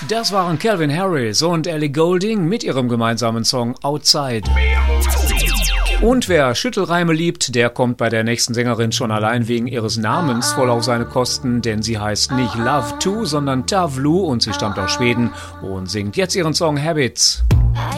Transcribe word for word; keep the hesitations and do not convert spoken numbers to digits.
Das waren Calvin Harris und Ellie Goulding mit ihrem gemeinsamen Song Outside. Und wer Schüttelreime liebt, der kommt bei der nächsten Sängerin schon allein wegen ihres Namens voll auf seine Kosten, denn sie heißt nicht Love To, sondern Tavlu und sie stammt aus Schweden und singt jetzt ihren Song Habits.